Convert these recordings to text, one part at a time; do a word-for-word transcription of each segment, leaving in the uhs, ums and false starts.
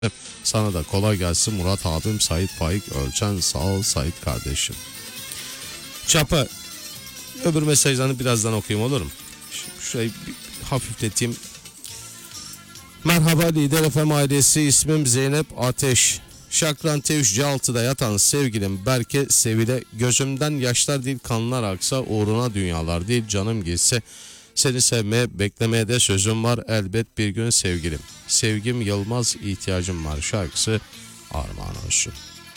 Sana da kolay gelsin Murat abim. Sait Faik Ölçen, sağ ol Sait kardeşim. Çapa, öbür mesajlarını birazdan okuyayım, olur mu? Şurayı bir hafifleteyim. Merhaba Lider F M ailesi, ismim Zeynep Ateş. Şakran T üç C altıda yatan sevgilim Berke Sevile, gözümden yaşlar değil kanlar aksa, uğruna dünyalar değil canım gitse, seni sevmeye beklemeye de sözüm var elbet bir gün sevgilim. Sevgim Yılmaz, ihtiyacım var şarkısı armağan olsun.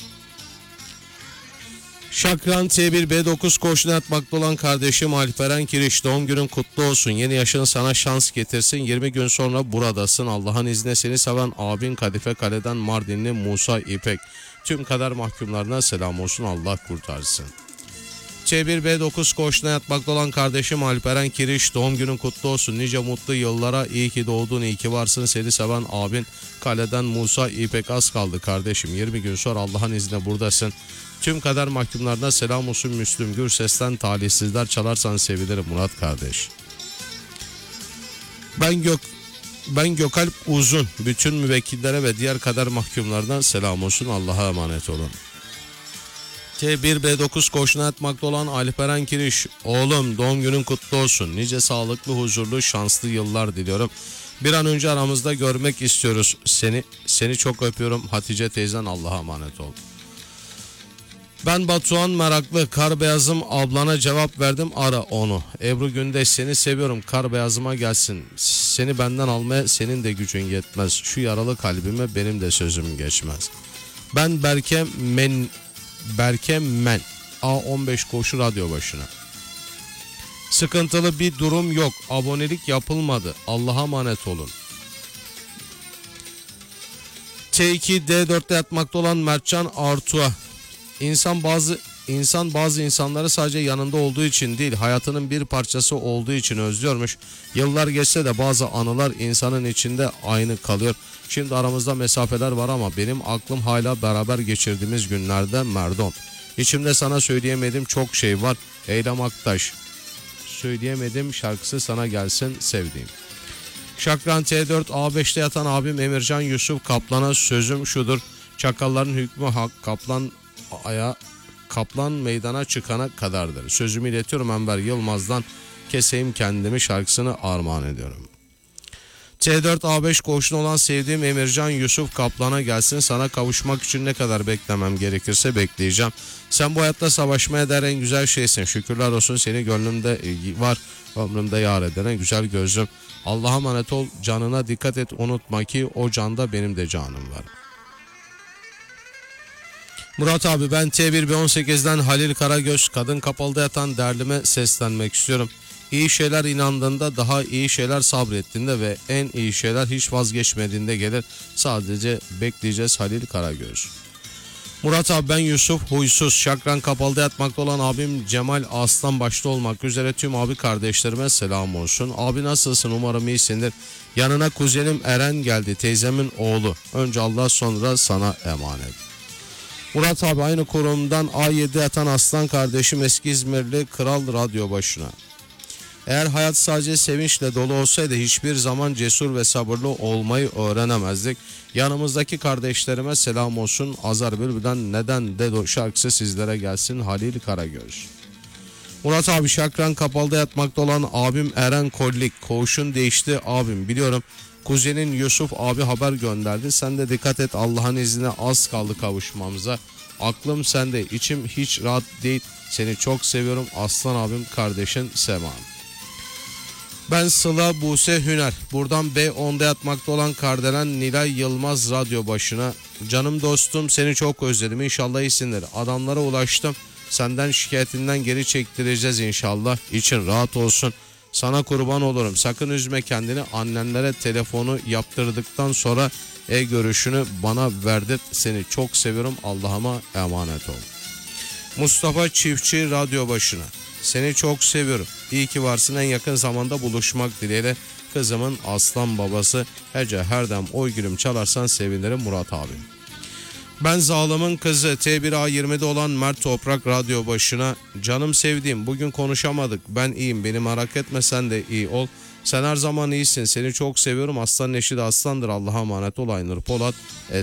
Şakran T bir B dokuz koşuna yatmakta olan kardeşim Alperen Kiriş, doğum günün kutlu olsun. Yeni yaşın sana şans getirsin. yirmi gün sonra buradasın. Allah'ın izniyle seni seven abin Kadife Kale'den Mardinli Musa İpek. Tüm kader mahkumlarına selam olsun, Allah kurtarsın. T bir B dokuz koşuna yatmakta olan kardeşim Alperen Kiriş, doğum günün kutlu olsun. Nice mutlu yıllara, iyi ki doğdun, iyi ki varsın. Seni seven abin Kale'den Musa İpek. Az kaldı kardeşim, yirmi gün sonra Allah'ın izniyle buradasın. Tüm kader mahkumlarına selam olsun. Müslüm Gürses'ten talihsizler çalarsan sevinirim Murat kardeş. Ben Gök Ben Gökalp Uzun, bütün müvekkillere ve diğer kader mahkumlarına selam olsun. Allah'a emanet olun. T bir B dokuz koşuna yatmakta olan Alperen Kiriş, oğlum doğum günün kutlu olsun. Nice sağlıklı, huzurlu, şanslı yıllar diliyorum. Bir an önce aramızda görmek istiyoruz seni. Seni çok öpüyorum. Hatice teyzen, Allah'a emanet ol. Ben Batuhan Meraklı, kar beyazım ablana cevap verdim, ara onu. Ebru Gündeş, seni seviyorum, kar beyazıma gelsin. Seni benden almaya senin de gücün yetmez. Şu yaralı kalbime benim de sözüm geçmez. Ben Berke Men Berke Men A on beş koşu radyo başına. Sıkıntılı bir durum yok, abonelik yapılmadı, Allah'a emanet olun. T iki D dörtte yatmakta olan Mertcan Artuğa, İnsan bazı insan bazı insanları sadece yanında olduğu için değil, hayatının bir parçası olduğu için özlüyormuş. Yıllar geçse de bazı anılar insanın içinde aynı kalıyor. Şimdi aramızda mesafeler var ama benim aklım hala beraber geçirdiğimiz günlerde Merdon. İçimde sana söyleyemediğim çok şey var. Eylem Aktaş, söyleyemedim şarkısı sana gelsin sevdiğim. Şakran T dört A beşte yatan abim Emircan Yusuf Kaplan'a sözüm şudur. Çakalların hükmü hak, kaplan aya kaplan meydana çıkana kadardır. Sözümü iletiyorum Enver Yılmaz'dan Keseyim Kendimi şarkısını armağan ediyorum. T dört A beş koşun olan sevdiğim Emircan Yusuf Kaplan'a gelsin. Sana kavuşmak için ne kadar beklemem gerekirse bekleyeceğim. Sen bu hayatta savaşmaya değer en güzel şeysin. Şükürler olsun seni gönlümde var. Ömrümde yar edene güzel gözüm. Allah'a emanet ol. Canına dikkat et. Unutma ki o canda benim de canım var. Murat abi, ben T bir B on sekizden Halil Karagöz, kadın kapalıda yatan derlime seslenmek istiyorum. İyi şeyler inandığında, daha iyi şeyler sabrettiğinde ve en iyi şeyler hiç vazgeçmediğinde gelir. Sadece bekleyeceğiz Halil Karagöz. Murat abi, ben Yusuf Huysuz, Şakran kapalıda yatmakta olan abim Cemal Aslan başta olmak üzere tüm abi kardeşlerime selam olsun. Abi nasılsın, umarım iyisindir. Yanına kuzenim Eren geldi, teyzemin oğlu. Önce Allah, sonra sana emanet. Murat abi, aynı kurumdan A yedi yatan aslan kardeşim eski İzmirli Kral radyo başına. Eğer hayat sadece sevinçle dolu olsaydı hiçbir zaman cesur ve sabırlı olmayı öğrenemezdik. Yanımızdaki kardeşlerime selam olsun. Azar Bülbül'den Neden Dedo şarkısı sizlere gelsin Halil Karagöz. Murat abi, Şakran kapalıda yatmakta olan abim Eren Kollik, koğuşun değişti abim biliyorum. Kuzenin Yusuf abi haber gönderdi. Sen de dikkat et, Allah'ın izniyle az kaldı kavuşmamıza. Aklım sende, içim hiç rahat değil. Seni çok seviyorum aslan abim, kardeşin Sema. Ben Sıla Buse Hüner. Buradan B onda yatmakta olan Kardelen Nilay Yılmaz radyo başına. Canım dostum, seni çok özledim. İnşallah iyisindir. Adamlara ulaştım. Senden şikayetinden geri çektireceğiz inşallah. İçin rahat olsun. Sana kurban olurum. Sakın üzme kendini. Annenlere telefonu yaptırdıktan sonra e-görüşünü bana verdir. Seni çok seviyorum. Allah'ıma emanet ol. Mustafa Çiftçi radyo başına. Seni çok seviyorum. İyi ki varsın. En yakın zamanda buluşmak dileğiyle kızımın aslan babası. Hece herdem oy gülüm çalarsan sevinirim Murat abim. Ben Zalım'ın kızı T bir A yirmide olan Mert Toprak radyo başına. Canım sevdiğim, bugün konuşamadık. Ben iyiyim, beni merak etme, sen de iyi ol. Sen her zaman iyisin. Seni çok seviyorum. Aslanın eşi de aslandır. Allah'a emanet ol Aynur Polat.